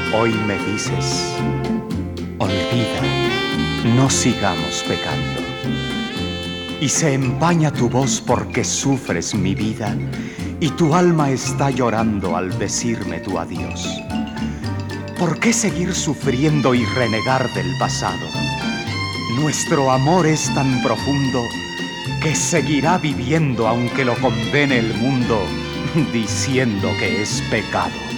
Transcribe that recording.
Hoy me dices, olvida, no sigamos pecando. Y se empaña tu voz porque sufres mi vida y tu alma está llorando al decirme tu adiós. ¿Por qué seguir sufriendo y renegar del pasado? Nuestro amor es tan profundo que seguirá viviendo aunque lo condene el mundo, diciendo que es pecado.